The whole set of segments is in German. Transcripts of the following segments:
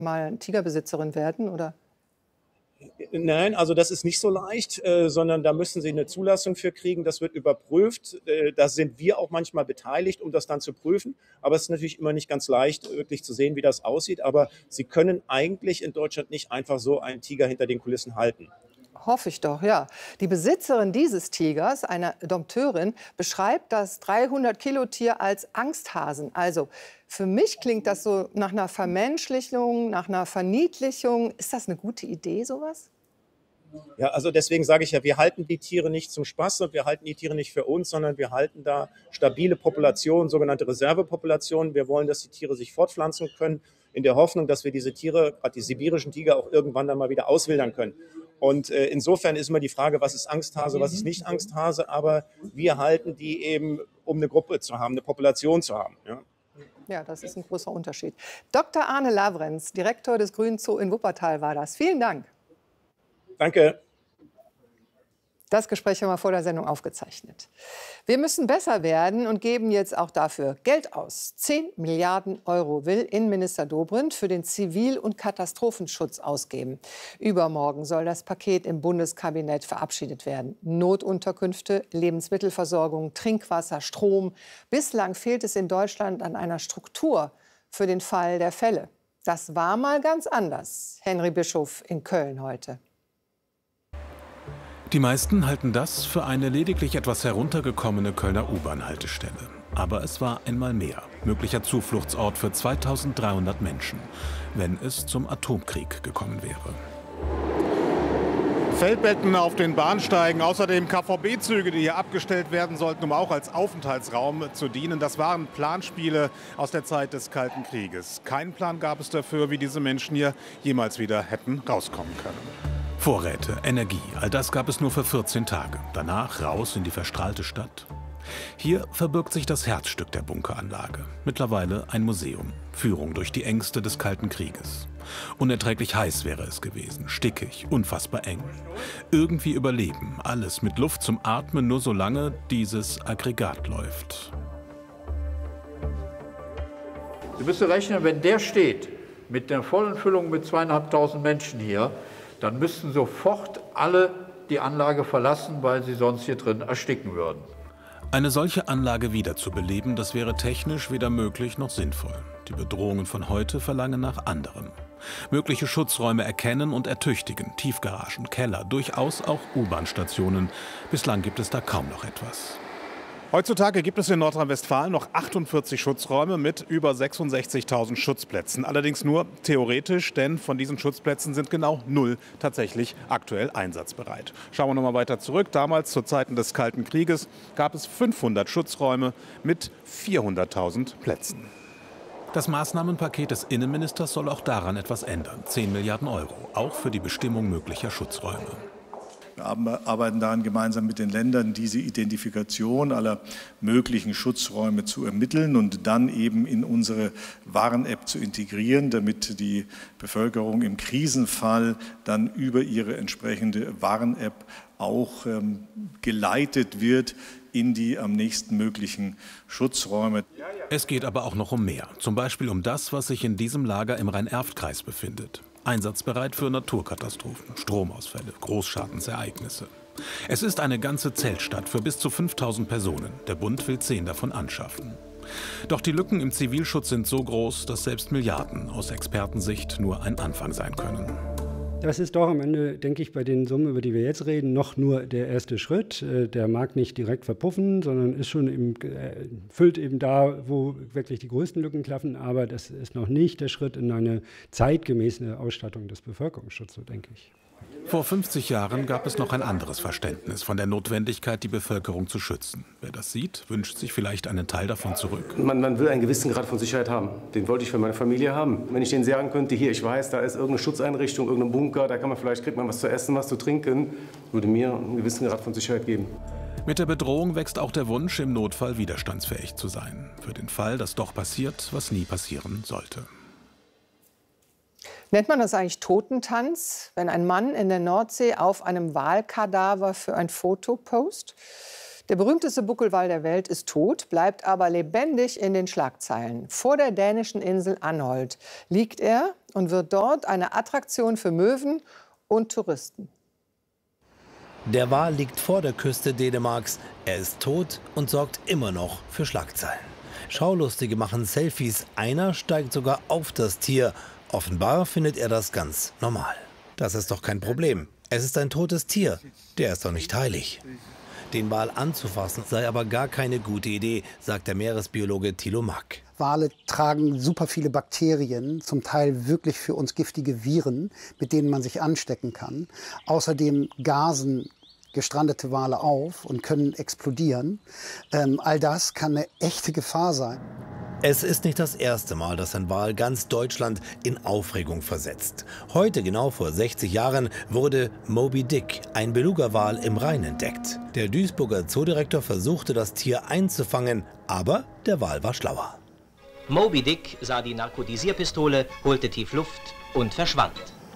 mal Tigerbesitzerin werden, oder? Nein, also das ist nicht so leicht, sondern da müssen Sie eine Zulassung für kriegen. Das wird überprüft. Da sind wir auch manchmal beteiligt, um das dann zu prüfen. Aber es ist natürlich immer nicht ganz leicht, wirklich zu sehen, wie das aussieht. Aber Sie können eigentlich in Deutschland nicht einfach so einen Tiger hinter den Kulissen halten. Hoffe ich doch, ja. Die Besitzerin dieses Tigers, eine Dompteurin, beschreibt das 300-Kilo-Tier als Angsthasen. Also für mich klingt das so nach einer Vermenschlichung, nach einer Verniedlichung. Ist das eine gute Idee, sowas? Ja, also deswegen sage ich ja, wir halten die Tiere nicht zum Spaß und wir halten die Tiere nicht für uns, sondern wir halten da stabile Populationen, sogenannte Reservepopulationen. Wir wollen, dass die Tiere sich fortpflanzen können, in der Hoffnung, dass wir diese Tiere, gerade die sibirischen Tiger, auch irgendwann dann mal wieder auswildern können. Und insofern ist immer die Frage, was ist Angsthase, was ist nicht Angsthase, aber wir halten die eben, um eine Gruppe zu haben, eine Population zu haben. Ja. Ja, das ist ein großer Unterschied. Dr. Arne Lavrenz, Direktor des Grünen Zoo in Wuppertal war das. Vielen Dank. Danke. Das Gespräch haben wir vor der Sendung aufgezeichnet. Wir müssen besser werden und geben jetzt auch dafür Geld aus. 10 Milliarden Euro will Innenminister Dobrindt für den Zivil- und Katastrophenschutz ausgeben. Übermorgen soll das Paket im Bundeskabinett verabschiedet werden. Notunterkünfte, Lebensmittelversorgung, Trinkwasser, Strom. Bislang fehlt es in Deutschland an einer Struktur für den Fall der Fälle. Das war mal ganz anders. Henry Bischof in Köln heute. Die meisten halten das für eine lediglich etwas heruntergekommene Kölner U-Bahn-Haltestelle. Aber es war einmal mehr, möglicher Zufluchtsort für 2300 Menschen, wenn es zum Atomkrieg gekommen wäre. Feldbetten auf den Bahnsteigen, außerdem KVB-Züge, die hier abgestellt werden sollten, um auch als Aufenthaltsraum zu dienen. Das waren Planspiele aus der Zeit des Kalten Krieges. Keinen Plan gab es dafür, wie diese Menschen hier jemals wieder hätten rauskommen können. Vorräte, Energie, all das gab es nur für 14 Tage. Danach raus in die verstrahlte Stadt. Hier verbirgt sich das Herzstück der Bunkeranlage. Mittlerweile ein Museum. Führung durch die Ängste des Kalten Krieges. Unerträglich heiß wäre es gewesen, stickig, unfassbar eng. Irgendwie überleben, alles mit Luft zum Atmen, nur solange dieses Aggregat läuft. Sie müssen rechnen, wenn der steht, mit der vollen Füllung mit 2.500 Menschen hier, dann müssten sofort alle die Anlage verlassen, weil sie sonst hier drin ersticken würden. Eine solche Anlage wiederzubeleben, das wäre technisch weder möglich noch sinnvoll. Die Bedrohungen von heute verlangen nach anderem. Mögliche Schutzräume erkennen und ertüchtigen, Tiefgaragen, Keller, durchaus auch U-Bahn-Stationen. Bislang gibt es da kaum noch etwas. Heutzutage gibt es in Nordrhein-Westfalen noch 48 Schutzräume mit über 66.000 Schutzplätzen. Allerdings nur theoretisch, denn von diesen Schutzplätzen sind genau 0 tatsächlich aktuell einsatzbereit. Schauen wir noch mal weiter zurück. Damals, zu Zeiten des Kalten Krieges, gab es 500 Schutzräume mit 400.000 Plätzen. Das Maßnahmenpaket des Innenministers soll auch daran etwas ändern. 10 Milliarden Euro, auch für die Bestimmung möglicher Schutzräume. Wir arbeiten daran, gemeinsam mit den Ländern diese Identifikation aller möglichen Schutzräume zu ermitteln und dann eben in unsere Warn-App zu integrieren, damit die Bevölkerung im Krisenfall dann über ihre entsprechende Warn-App auch geleitet wird in die am nächsten möglichen Schutzräume. Es geht aber auch noch um mehr. Zum Beispiel um das, was sich in diesem Lager im Rhein-Erft-Kreis befindet. Einsatzbereit für Naturkatastrophen, Stromausfälle, Großschadensereignisse. Es ist eine ganze Zeltstadt für bis zu 5000 Personen. Der Bund will 10 davon anschaffen. Doch die Lücken im Zivilschutz sind so groß, dass selbst Milliarden aus Expertensicht nur ein Anfang sein können. Das ist doch am Ende, denke ich, bei den Summen, über die wir jetzt reden, noch nur der erste Schritt. Der mag nicht direkt verpuffen, sondern ist schon füllt eben da, wo wirklich die größten Lücken klaffen. Aber das ist noch nicht der Schritt in eine zeitgemäße Ausstattung des Bevölkerungsschutzes, so denke ich. Vor 50 Jahren gab es noch ein anderes Verständnis von der Notwendigkeit, die Bevölkerung zu schützen. Wer das sieht, wünscht sich vielleicht einen Teil davon zurück. Man will einen gewissen Grad von Sicherheit haben. Den wollte ich für meine Familie haben. Wenn ich denen sagen könnte, hier, ich weiß, da ist irgendeine Schutzeinrichtung, irgendein Bunker, da kriegt man was zu essen, was zu trinken, würde mir einen gewissen Grad von Sicherheit geben. Mit der Bedrohung wächst auch der Wunsch, im Notfall widerstandsfähig zu sein. Für den Fall, dass doch passiert, was nie passieren sollte. Nennt man das eigentlich Totentanz, wenn ein Mann in der Nordsee auf einem Walkadaver für ein Foto post? Der berühmteste Buckelwal der Welt ist tot, bleibt aber lebendig in den Schlagzeilen. Vor der dänischen Insel Anholt liegt er und wird dort eine Attraktion für Möwen und Touristen. Der Wal liegt vor der Küste Dänemarks. Er ist tot und sorgt immer noch für Schlagzeilen. Schaulustige machen Selfies. Einer steigt sogar auf das Tier. Offenbar findet er das ganz normal. Das ist doch kein Problem. Es ist ein totes Tier. Der ist doch nicht heilig. Den Wal anzufassen sei aber gar keine gute Idee, sagt der Meeresbiologe Thilo Mack. Wale tragen super viele Bakterien, zum Teil wirklich für uns giftige Viren, mit denen man sich anstecken kann. Außerdem gasen gestrandete Wale auf und können explodieren. All das kann eine echte Gefahr sein. Es ist nicht das erste Mal, dass ein Wal ganz Deutschland in Aufregung versetzt. Heute, genau vor 60 Jahren, wurde Moby Dick, ein Beluga-Wal, im Rhein entdeckt. Der Duisburger Zoodirektor versuchte, das Tier einzufangen, aber der Wal war schlauer. Moby Dick sah die Narkotisierpistole, holte tief Luft und verschwand.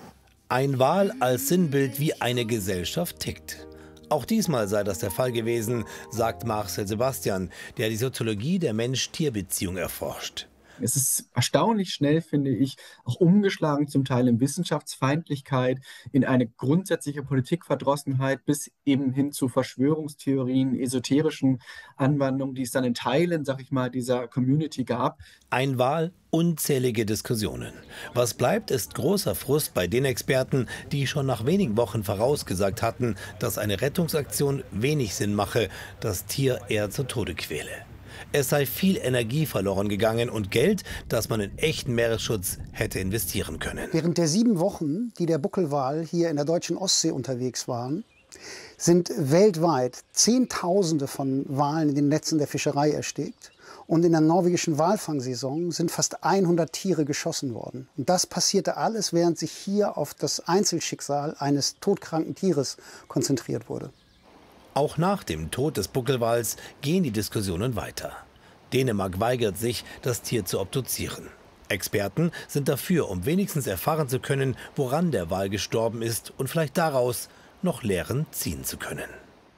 Ein Wal als Sinnbild, wie eine Gesellschaft tickt. Auch diesmal sei das der Fall gewesen, sagt Marcel Sebastian, der die Soziologie der Mensch-Tier-Beziehung erforscht. Es ist erstaunlich schnell, finde ich, auch umgeschlagen, zum Teil in Wissenschaftsfeindlichkeit, in eine grundsätzliche Politikverdrossenheit bis eben hin zu Verschwörungstheorien, esoterischen Anwandlungen, die es dann in Teilen, sag ich mal, dieser Community gab. Ein Wal, unzählige Diskussionen. Was bleibt, ist großer Frust bei den Experten, die schon nach wenigen Wochen vorausgesagt hatten, dass eine Rettungsaktion wenig Sinn mache, das Tier eher zu Tode quäle. Es sei viel Energie verloren gegangen und Geld, das man in echten Meeresschutz hätte investieren können. Während der 7 Wochen, die der Buckelwal hier in der deutschen Ostsee unterwegs waren, sind weltweit Zehntausende von Walen in den Netzen der Fischerei erstickt. Und in der norwegischen Walfangsaison sind fast 100 Tiere geschossen worden. Und das passierte alles, während sich hier auf das Einzelschicksal eines todkranken Tieres konzentriert wurde. Auch nach dem Tod des Buckelwals gehen die Diskussionen weiter. Dänemark weigert sich, das Tier zu obduzieren. Experten sind dafür, um wenigstens erfahren zu können, woran der Wal gestorben ist und vielleicht daraus noch Lehren ziehen zu können.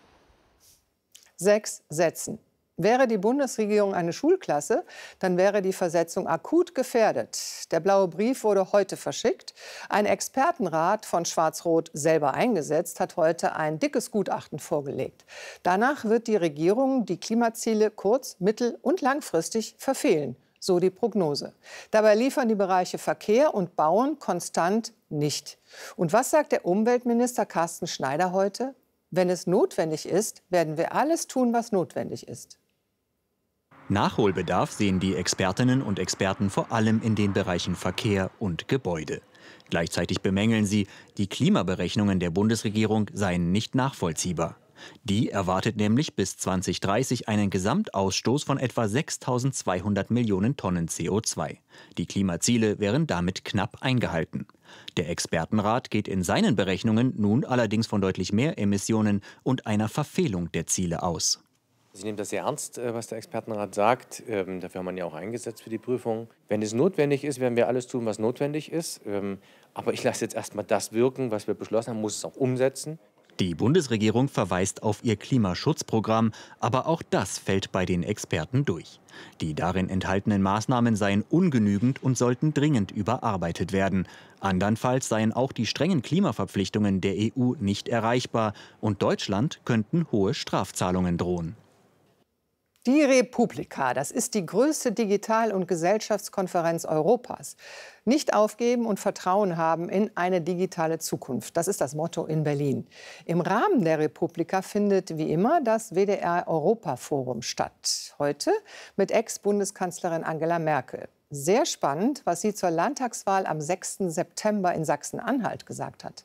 6 Sätzen. Wäre die Bundesregierung eine Schulklasse, dann wäre die Versetzung akut gefährdet. Der blaue Brief wurde heute verschickt. Ein Expertenrat von Schwarz-Rot, selber eingesetzt, hat heute ein dickes Gutachten vorgelegt. Danach wird die Regierung die Klimaziele kurz-, mittel- und langfristig verfehlen. So die Prognose. Dabei liefern die Bereiche Verkehr und Bauen konstant nicht. Und was sagt der Umweltminister Carsten Schneider heute? Wenn es notwendig ist, werden wir alles tun, was notwendig ist. Nachholbedarf sehen die Expertinnen und Experten vor allem in den Bereichen Verkehr und Gebäude. Gleichzeitig bemängeln sie, die Klimaberechnungen der Bundesregierung seien nicht nachvollziehbar. Die erwartet nämlich bis 2030 einen Gesamtausstoß von etwa 6.200 Millionen Tonnen CO2. Die Klimaziele wären damit knapp eingehalten. Der Expertenrat geht in seinen Berechnungen nun allerdings von deutlich mehr Emissionen und einer Verfehlung der Ziele aus. Ich nehme das sehr ernst, was der Expertenrat sagt. Dafür haben wir ja auch eingesetzt für die Prüfung. Wenn es notwendig ist, werden wir alles tun, was notwendig ist. Aber ich lasse jetzt erst mal das wirken, was wir beschlossen haben, muss es auch umsetzen. Die Bundesregierung verweist auf ihr Klimaschutzprogramm, aber auch das fällt bei den Experten durch. Die darin enthaltenen Maßnahmen seien ungenügend und sollten dringend überarbeitet werden. Andernfalls seien auch die strengen Klimaverpflichtungen der EU nicht erreichbar und Deutschland könnten hohe Strafzahlungen drohen. Die Republika, das ist die größte Digital- und Gesellschaftskonferenz Europas. Nicht aufgeben und Vertrauen haben in eine digitale Zukunft. Das ist das Motto in Berlin. Im Rahmen der Republika findet wie immer das WDR-Europa-Forum statt. Heute mit Ex-Bundeskanzlerin Angela Merkel. Sehr spannend, was sie zur Landtagswahl am 6. September in Sachsen-Anhalt gesagt hat.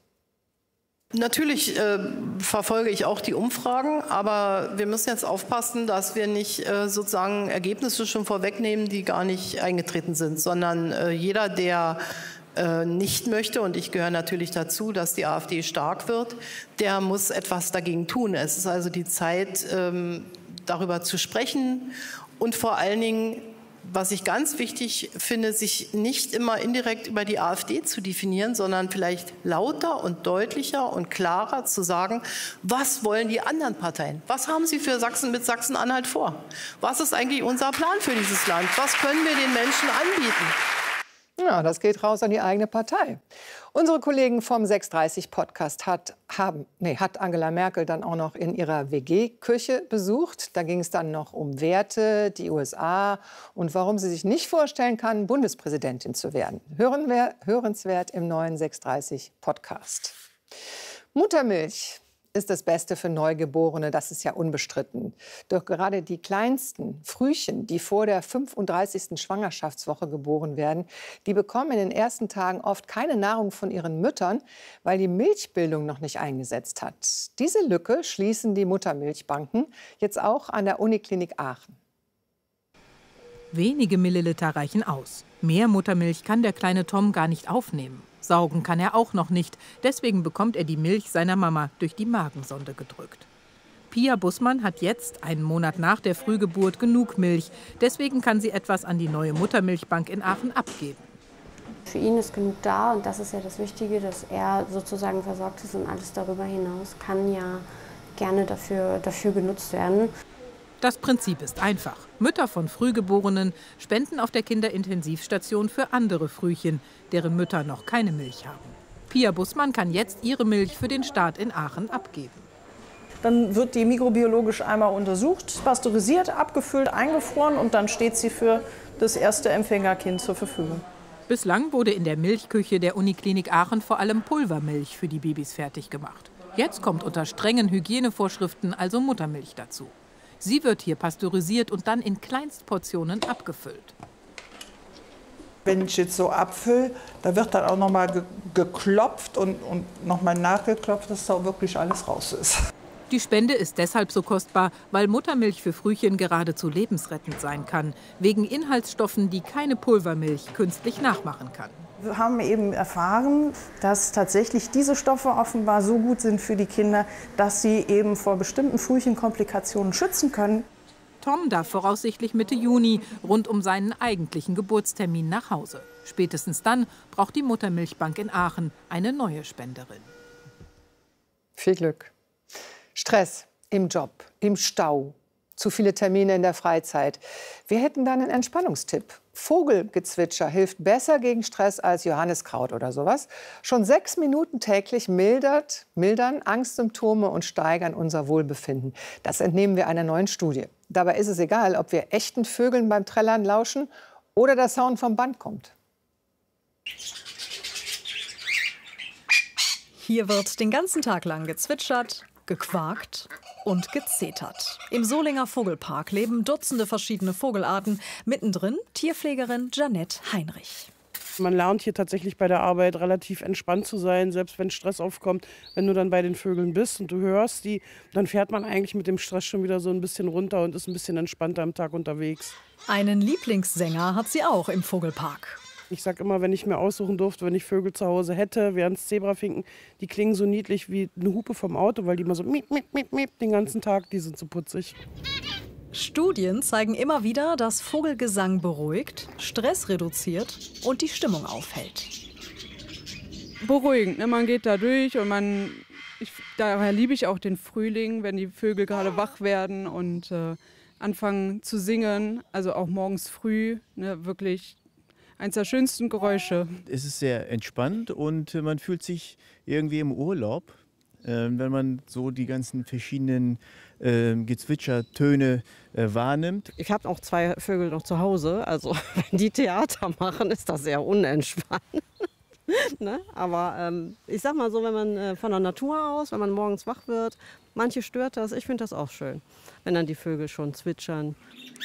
Natürlich verfolge ich auch die Umfragen, aber wir müssen jetzt aufpassen, dass wir nicht sozusagen Ergebnisse schon vorwegnehmen, die gar nicht eingetreten sind, sondern jeder, der nicht möchte, und ich gehöre natürlich dazu, dass die AfD stark wird, der muss etwas dagegen tun. Es ist also die Zeit, darüber zu sprechen und vor allen Dingen Was ich ganz wichtig finde, sich nicht immer indirekt über die AfD zu definieren, sondern vielleicht lauter und deutlicher und klarer zu sagen, was wollen die anderen Parteien? Was haben sie für Sachsen mit Sachsen-Anhalt vor? Was ist eigentlich unser Plan für dieses Land? Was können wir den Menschen anbieten? Ja, das geht raus an die eigene Partei. Unsere Kollegen vom 630 Podcast hat Angela Merkel dann auch noch in ihrer WG-Küche besucht. Da ging es dann noch um Werte, die USA und warum sie sich nicht vorstellen kann, Bundespräsidentin zu werden. Hörenswert im neuen 630 Podcast. Muttermilch ist das Beste für Neugeborene, das ist ja unbestritten. Doch gerade die kleinsten Frühchen, die vor der 35. Schwangerschaftswoche geboren werden, die bekommen in den ersten Tagen oft keine Nahrung von ihren Müttern, weil die Milchbildung noch nicht eingesetzt hat. Diese Lücke schließen die Muttermilchbanken jetzt auch an der Uniklinik Aachen. Wenige Milliliter reichen aus. Mehr Muttermilch kann der kleine Tom gar nicht aufnehmen. Saugen kann er auch noch nicht. Deswegen bekommt er die Milch seiner Mama durch die Magensonde gedrückt. Pia Bussmann hat jetzt, einen Monat nach der Frühgeburt, genug Milch. Deswegen kann sie etwas an die neue Muttermilchbank in Aachen abgeben. Für ihn ist genug da und das ist ja das Wichtige, dass er sozusagen versorgt ist und alles darüber hinaus kann ja gerne dafür genutzt werden. Das Prinzip ist einfach. Mütter von Frühgeborenen spenden auf der Kinderintensivstation für andere Frühchen, deren Mütter noch keine Milch haben. Pia Bussmann kann jetzt ihre Milch für den Start in Aachen abgeben. Dann wird die mikrobiologisch einmal untersucht, pasteurisiert, abgefüllt, eingefroren und dann steht sie für das erste Empfängerkind zur Verfügung. Bislang wurde in der Milchküche der Uniklinik Aachen vor allem Pulvermilch für die Babys fertig gemacht. Jetzt kommt unter strengen Hygienevorschriften also Muttermilch dazu. Sie wird hier pasteurisiert und dann in Kleinstportionen abgefüllt. Wenn ich jetzt so abfülle, da wird dann auch noch mal geklopft und noch mal nachgeklopft, dass da wirklich alles raus ist. Die Spende ist deshalb so kostbar, weil Muttermilch für Frühchen geradezu lebensrettend sein kann. Wegen Inhaltsstoffen, die keine Pulvermilch künstlich nachmachen kann. Wir haben eben erfahren, dass tatsächlich diese Stoffe offenbar so gut sind für die Kinder, dass sie eben vor bestimmten Frühchenkomplikationen schützen können. Tom darf voraussichtlich Mitte Juni rund um seinen eigentlichen Geburtstermin nach Hause. Spätestens dann braucht die Muttermilchbank in Aachen eine neue Spenderin. Viel Glück. Stress im Job, im Stau, zu viele Termine in der Freizeit. Wir hätten dann einen Entspannungstipp. Vogelgezwitscher hilft besser gegen Stress als Johanniskraut oder sowas. Schon 6 Minuten täglich mildern Angstsymptome und steigern unser Wohlbefinden. Das entnehmen wir einer neuen Studie. Dabei ist es egal, ob wir echten Vögeln beim Trällern lauschen oder der Sound vom Band kommt. Hier wird den ganzen Tag lang gezwitschert, gequakt und gezetert. Im Solinger Vogelpark leben Dutzende verschiedene Vogelarten. Mittendrin Tierpflegerin Janette Heinrich. Man lernt hier tatsächlich bei der Arbeit relativ entspannt zu sein, selbst wenn Stress aufkommt. Wenn du dann bei den Vögeln bist und du hörst die, dann fährt man eigentlich mit dem Stress schon wieder so ein bisschen runter und ist ein bisschen entspannter am Tag unterwegs. Einen Lieblingssänger hat sie auch im Vogelpark. Ich sage immer, wenn ich mir aussuchen durfte, wenn ich Vögel zu Hause hätte, wären es Zebrafinken. Die klingen so niedlich wie eine Hupe vom Auto, weil die immer so miep, miep, miep, miep den ganzen Tag, die sind so putzig. Studien zeigen immer wieder, dass Vogelgesang beruhigt, Stress reduziert und die Stimmung aufhält. Beruhigend, ne? Man geht da durch und daher liebe ich auch den Frühling, wenn die Vögel gerade wach werden und anfangen zu singen, also auch morgens früh, ne? Wirklich eines der schönsten Geräusche. Es ist sehr entspannt und man fühlt sich irgendwie im Urlaub, wenn man so die ganzen verschiedenen Gezwitschertöne wahrnimmt. Ich habe auch 2 Vögel noch zu Hause, also wenn die Theater machen, ist das sehr unentspannt. Ne? Aber ich sag mal so, wenn man von der Natur aus, wenn man morgens wach wird, manche stört das, ich finde das auch schön, wenn dann die Vögel schon zwitschern.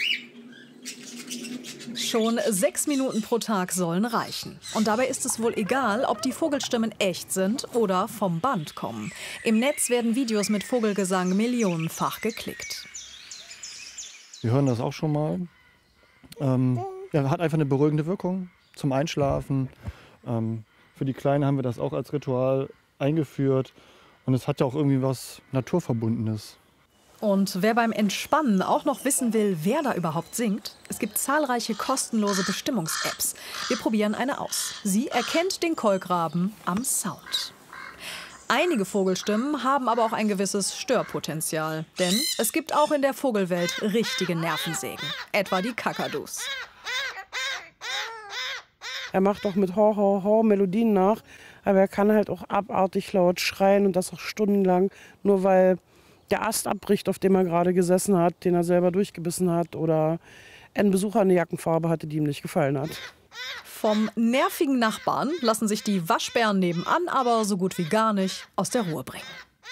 Schon 6 Minuten pro Tag sollen reichen. Und dabei ist es wohl egal, ob die Vogelstimmen echt sind oder vom Band kommen. Im Netz werden Videos mit Vogelgesang millionenfach geklickt. Wir hören das auch schon mal. Hat einfach eine beruhigende Wirkung zum Einschlafen. Für die Kleinen haben wir das auch als Ritual eingeführt. Und es hat ja auch irgendwie was Naturverbundenes. Und wer beim Entspannen auch noch wissen will, wer da überhaupt singt, es gibt zahlreiche kostenlose Bestimmungs-Apps. Wir probieren eine aus. Sie erkennt den Kolkraben am Sound. Einige Vogelstimmen haben aber auch ein gewisses Störpotenzial. Denn es gibt auch in der Vogelwelt richtige Nervensägen. Etwa die Kakadus. Er macht auch mit Ho-Ho-Ho Melodien nach. Aber er kann halt auch abartig laut schreien und das auch stundenlang. Nur weil der Ast abbricht, auf dem er gerade gesessen hat, den er selber durchgebissen hat. Oder ein Besucher eine Jackenfarbe hatte, die ihm nicht gefallen hat. Vom nervigen Nachbarn lassen sich die Waschbären nebenan aber so gut wie gar nicht aus der Ruhe bringen.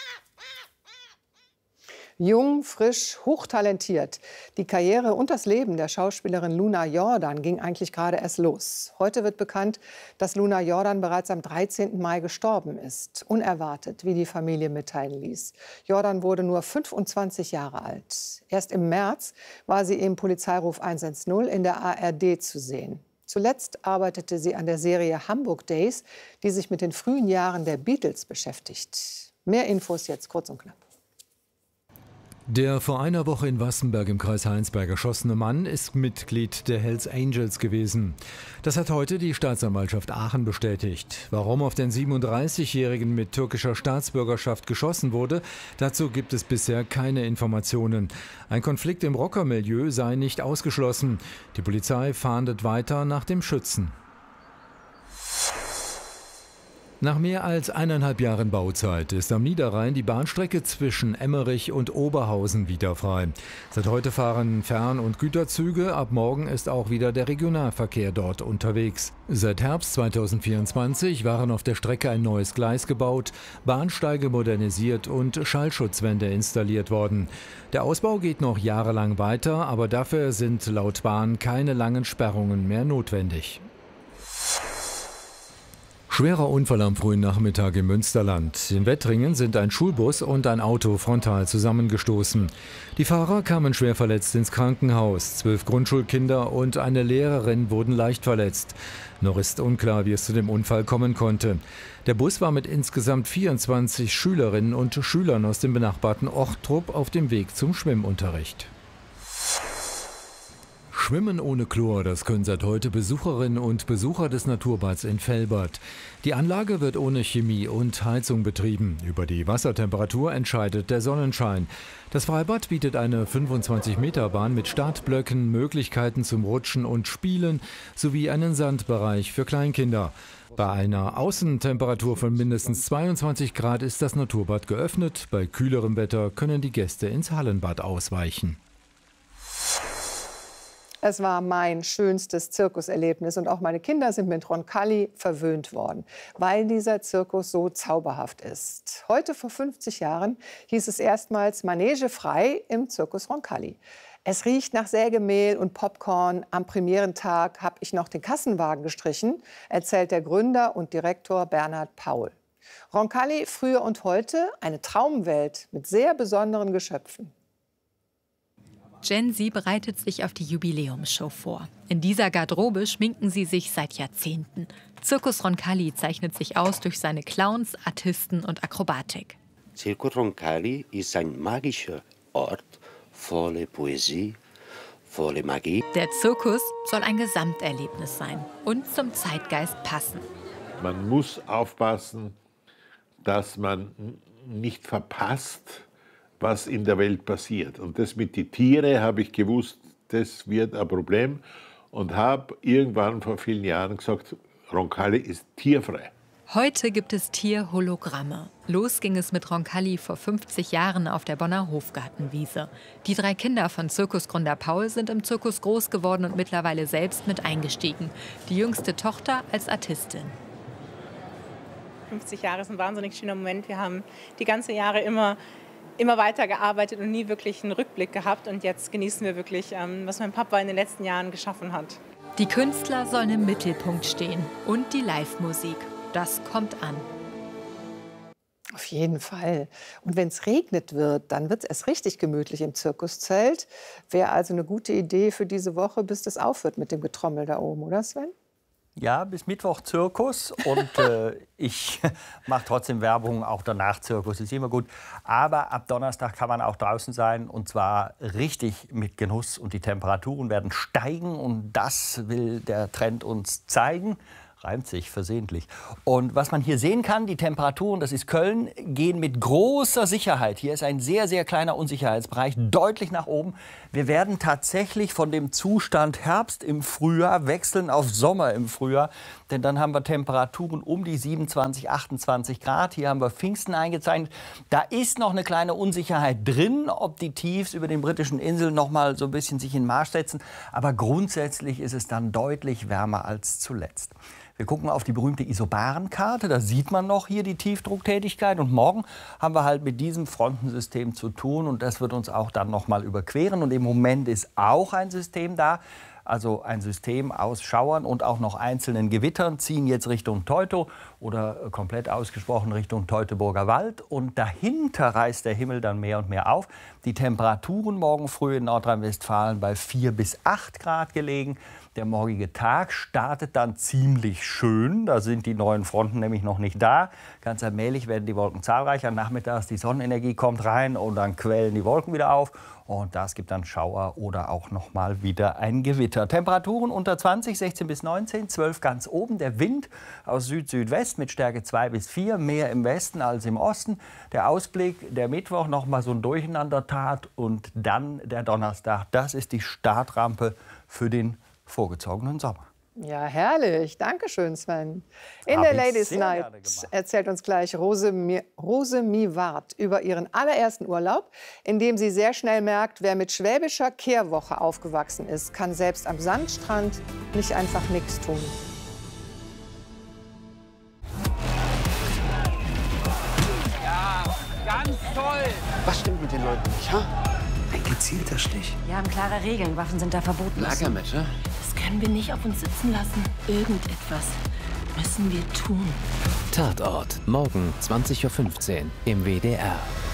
Jung, frisch, hochtalentiert. Die Karriere und das Leben der Schauspielerin Luna Jordan ging eigentlich gerade erst los. Heute wird bekannt, dass Luna Jordan bereits am 13. Mai gestorben ist. Unerwartet, wie die Familie mitteilen ließ. Jordan wurde nur 25 Jahre alt. Erst im März war sie im Polizeiruf 110 in der ARD zu sehen. Zuletzt arbeitete sie an der Serie Hamburg Days, die sich mit den frühen Jahren der Beatles beschäftigt. Mehr Infos jetzt kurz und knapp. Der vor einer Woche in Wassenberg im Kreis Heinsberg erschossene Mann ist Mitglied der Hells Angels gewesen. Das hat heute die Staatsanwaltschaft Aachen bestätigt. Warum auf den 37-Jährigen mit türkischer Staatsbürgerschaft geschossen wurde, dazu gibt es bisher keine Informationen. Ein Konflikt im Rockermilieu sei nicht ausgeschlossen. Die Polizei fahndet weiter nach dem Schützen. Nach mehr als 1,5 Jahren Bauzeit ist am Niederrhein die Bahnstrecke zwischen Emmerich und Oberhausen wieder frei. Seit heute fahren Fern- und Güterzüge, ab morgen ist auch wieder der Regionalverkehr dort unterwegs. Seit Herbst 2024 waren auf der Strecke ein neues Gleis gebaut, Bahnsteige modernisiert und Schallschutzwände installiert worden. Der Ausbau geht noch jahrelang weiter, aber dafür sind laut Bahn keine langen Sperrungen mehr notwendig. Schwerer Unfall am frühen Nachmittag im Münsterland. In Wettringen sind ein Schulbus und ein Auto frontal zusammengestoßen. Die Fahrer kamen schwer verletzt ins Krankenhaus. 12 Grundschulkinder und eine Lehrerin wurden leicht verletzt. Noch ist unklar, wie es zu dem Unfall kommen konnte. Der Bus war mit insgesamt 24 Schülerinnen und Schülern aus dem benachbarten Ochtrup auf dem Weg zum Schwimmunterricht. Schwimmen ohne Chlor, das können seit heute Besucherinnen und Besucher des Naturbads in Velbert. Die Anlage wird ohne Chemie und Heizung betrieben. Über die Wassertemperatur entscheidet der Sonnenschein. Das Freibad bietet eine 25-Meter-Bahn mit Startblöcken, Möglichkeiten zum Rutschen und Spielen sowie einen Sandbereich für Kleinkinder. Bei einer Außentemperatur von mindestens 22 Grad ist das Naturbad geöffnet. Bei kühlerem Wetter können die Gäste ins Hallenbad ausweichen. Es war mein schönstes Zirkuserlebnis und auch meine Kinder sind mit Roncalli verwöhnt worden, weil dieser Zirkus so zauberhaft ist. Heute vor 50 Jahren hieß es erstmals Manege frei im Zirkus Roncalli. Es riecht nach Sägemehl und Popcorn. Am Premierentag habe ich noch den Kassenwagen gestrichen, erzählt der Gründer und Direktor Bernhard Paul. Roncalli früher und heute, eine Traumwelt mit sehr besonderen Geschöpfen. Gen Z bereitet sich auf die Jubiläumsshow vor. In dieser Garderobe schminken sie sich seit Jahrzehnten. Zirkus Roncalli zeichnet sich aus durch seine Clowns, Artisten und Akrobatik. Zirkus Roncalli ist ein magischer Ort, voller Poesie, voller Magie. Der Zirkus soll ein Gesamterlebnis sein und zum Zeitgeist passen. Man muss aufpassen, dass man nicht verpasst, was in der Welt passiert. Und das mit den Tieren habe ich gewusst, das wird ein Problem und habe irgendwann vor vielen Jahren gesagt, Roncalli ist tierfrei. Heute gibt es Tierhologramme. Los ging es mit Roncalli vor 50 Jahren auf der Bonner Hofgartenwiese. Die 3 Kinder von Zirkusgründer Paul sind im Zirkus groß geworden und mittlerweile selbst mit eingestiegen. Die jüngste Tochter als Artistin. 50 Jahre ist ein wahnsinnig schöner Moment. Wir haben die ganzen Jahre immer weiter gearbeitet und nie wirklich einen Rückblick gehabt. Und jetzt genießen wir wirklich, was mein Papa in den letzten Jahren geschaffen hat. Die Künstler sollen im Mittelpunkt stehen und die Live-Musik. Das kommt an. Auf jeden Fall. Und wenn es regnet wird, dann wird es erst richtig gemütlich im Zirkuszelt. Wäre also eine gute Idee für diese Woche, bis das aufhört mit dem Getrommel da oben, oder Sven? Ja, bis Mittwoch Zirkus und ich mache trotzdem Werbung, auch danach Zirkus, ist immer gut. Aber ab Donnerstag kann man auch draußen sein und zwar richtig mit Genuss und die Temperaturen werden steigen und das will der Trend uns zeigen. Reimt sich versehentlich. Und was man hier sehen kann, die Temperaturen, das ist Köln, gehen mit großer Sicherheit. Hier ist ein sehr, sehr kleiner Unsicherheitsbereich, deutlich nach oben. Wir werden tatsächlich von dem Zustand Herbst im Frühjahr wechseln auf Sommer im Frühjahr. Denn dann haben wir Temperaturen um die 27, 28 Grad. Hier haben wir Pfingsten eingezeichnet. Da ist noch eine kleine Unsicherheit drin, ob die Tiefs über den britischen Inseln noch mal so ein bisschen sich in Marsch setzen. Aber grundsätzlich ist es dann deutlich wärmer als zuletzt. Wir gucken auf die berühmte Isobarenkarte, da sieht man noch hier die Tiefdrucktätigkeit und morgen haben wir halt mit diesem Frontensystem zu tun und das wird uns auch dann noch mal überqueren und im Moment ist auch ein System da, also ein System aus Schauern und auch noch einzelnen Gewittern ziehen jetzt Richtung Teutow oder komplett ausgesprochen Richtung Teutoburger Wald und dahinter reißt der Himmel dann mehr und mehr auf. Die Temperaturen morgen früh in Nordrhein-Westfalen bei 4 bis 8 Grad gelegen. Der morgige Tag startet dann ziemlich schön. Da sind die neuen Fronten nämlich noch nicht da. Ganz allmählich werden die Wolken zahlreicher. Nachmittags die Sonnenenergie kommt rein und dann quellen die Wolken wieder auf. Und das gibt dann Schauer oder auch noch mal wieder ein Gewitter. Temperaturen unter 20, 16 bis 19, 12 ganz oben. Der Wind aus Süd-Südwest mit Stärke 2 bis 4, mehr im Westen als im Osten. Der Ausblick, der Mittwoch noch mal so ein Durcheinandertat und dann der Donnerstag. Das ist die Startrampe für den vorgezogenen Sommer. Ja, herrlich. Dankeschön, Sven. In der Ladies Night erzählt uns gleich Rose Miwart über ihren allerersten Urlaub, in dem sie sehr schnell merkt, wer mit schwäbischer Kehrwoche aufgewachsen ist, kann selbst am Sandstrand nicht einfach nichts tun. Ja, ganz toll. Was stimmt mit den Leuten nicht, ha? Ein gezielter Stich. Wir haben klare Regeln. Waffen sind da verboten. Lagermesser? Das können wir nicht auf uns sitzen lassen. Irgendetwas müssen wir tun. Tatort. Morgen 20:15 Uhr im WDR.